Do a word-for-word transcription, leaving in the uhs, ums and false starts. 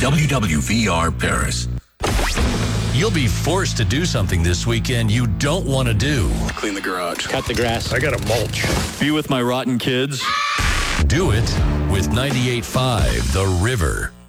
W W V R Paris. You'll be forced to do something this weekend you don't want to do. Clean the garage. Cut the grass. I got to mulch. Be with my rotten kids. Do it with ninety-eight point five The River.